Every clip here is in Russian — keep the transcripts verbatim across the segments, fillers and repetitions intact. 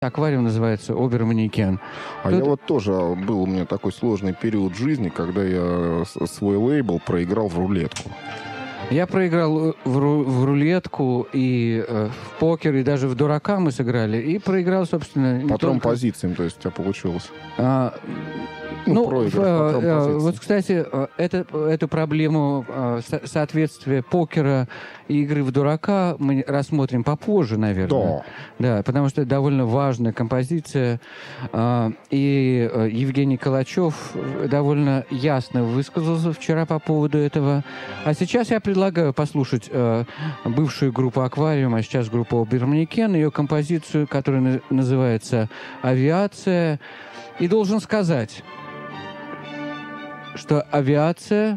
Аквариум называется «Оберманекен». А Тут... я вот тоже, был у меня такой сложный период жизни, когда я свой лейбл проиграл в рулетку. Я проиграл в, ру- в рулетку и э, в покер, и даже в дурака мы сыграли. И проиграл, собственно... По трем только... позициям, то есть у тебя получилось. А, ну, ну, проигрыш, э, по трем э, позициям. вот, кстати, э, это, эту проблему э, со- соответствия покера и игры в дурака мы рассмотрим попозже, наверное. Да. Да, потому что это довольно важная композиция. Э, и э, Евгений Калачев довольно ясно высказался вчера по поводу этого. А сейчас я предлагаю послушать э, бывшую группу «Аквариум», а сейчас группу «Оберманекен», ее композицию, которая на- называется «Авиация». И должен сказать, что авиация...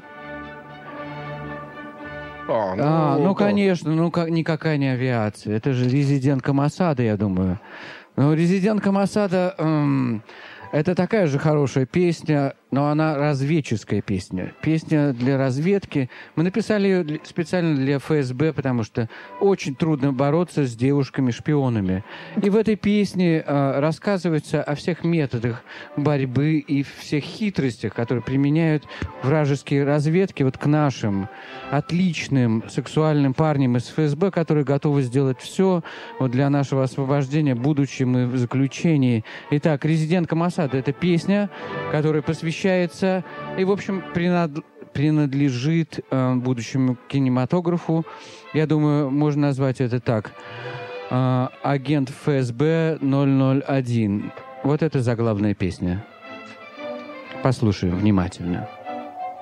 А, ну, А, ну да. конечно, ну как, никакая не авиация. Это же резидентка Моссада, я думаю. Ну, резидентка Моссада... Эм, это такая же хорошая песня, но она разведческая песня. Песня для разведки. Мы написали ее для- специально для эф эс бэ, потому что очень трудно бороться с девушками-шпионами. И в этой песне э, рассказывается о всех методах борьбы и всех хитростях, которые применяют вражеские разведки вот к нашим отличным сексуальным парням из эф эс бэ, которые готовы сделать все вот для нашего освобождения, будучи мы в заключении. Итак, «Резидентка Моссада» — это песня, которая посвящается и, в общем, принад- принадлежит э, будущему кинематографу. Я думаю, можно назвать это так. Э, «Агент эф эс бэ ноль ноль один». Вот это заглавная песня. Послушаем внимательно.